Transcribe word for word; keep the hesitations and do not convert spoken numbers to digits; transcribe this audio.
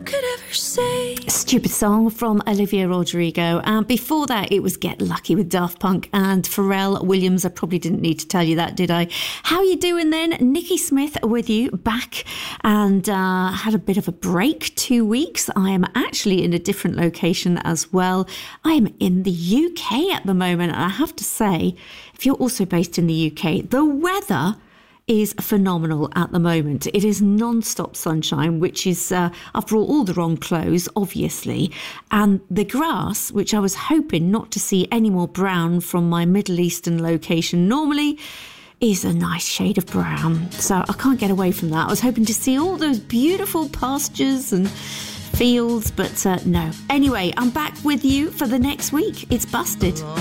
could ever say. A stupid song from Olivia Rodrigo. And before that, it was Get Lucky with Daft Punk and Pharrell Williams. I probably didn't need to tell you that, did I? How you doing then? Nikki Smith with you, back, and uh, had a bit of a break, two weeks. I am actually in a different location as well. I am in the U K at the moment. And I have to say, if you're also based in the U K, the weather is phenomenal at the moment. It is non-stop sunshine, which is, uh, after all, all the wrong clothes, obviously. And the grass, which I was hoping not to see any more brown from my Middle Eastern location normally, is a nice shade of brown. So I can't get away from that. I was hoping to see all those beautiful pastures and fields, but uh, no. Anyway, I'm back with you for the next week. It's Busted.